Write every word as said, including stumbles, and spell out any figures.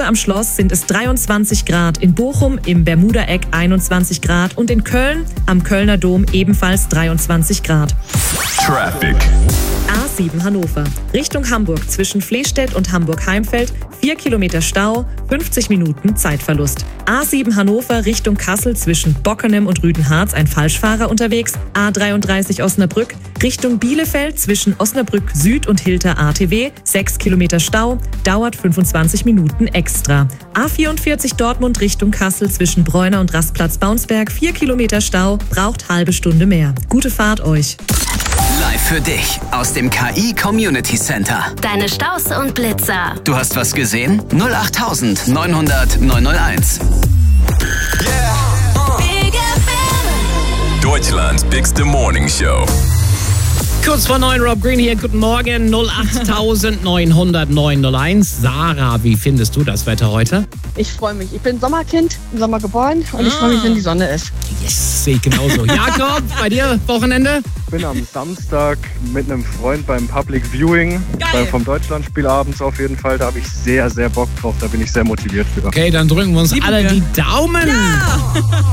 am Schloss sind es dreiundzwanzig Grad, in Bochum im Bermuda-Eck einundzwanzig Grad und in Köln am Kölner Dom ebenfalls dreiundzwanzig Grad. Traffic. A sieben Hannover. Richtung Hamburg zwischen Flehstedt und Hamburg-Heimfeld. vier Kilometer Stau, fünfzig Minuten Zeitverlust. A sieben Hannover Richtung Kassel zwischen Bockenem und Rüdenharz ein Falschfahrer unterwegs. A dreiunddreißig Osnabrück Richtung Bielefeld zwischen Osnabrück Süd und Hilter A T W. sechs Kilometer Stau, dauert fünfundzwanzig Minuten extra. A vierundvierzig Dortmund Richtung Kassel zwischen Bräuner und Rastplatz Baunsberg. vier Kilometer Stau, braucht halbe Stunde mehr. Gute Fahrt euch. Live für dich aus dem K I Community Center. Deine Staus und Blitzer. Du hast was gesehen? null acht neunhundert neunhunderteins. Big F M. Deutschlands bigste Morning Show. Kurz vor neun, Rob Green hier. Guten Morgen, null acht neunhundert neunhunderteins. Sarah, wie findest du das Wetter heute? Ich freue mich. Ich bin Sommerkind, im Sommer geboren und ich freue mich, wenn die Sonne ist. Yes, sehe ich genauso. Jakob, bei dir Wochenende? Ich bin am Samstag mit einem Freund beim Public Viewing beim, vom Deutschlandspiel abends auf jeden Fall. Da habe ich sehr, sehr Bock drauf. Da bin ich sehr motiviert für. Okay, dann drücken wir uns Lieben alle wir. die Daumen. Ja.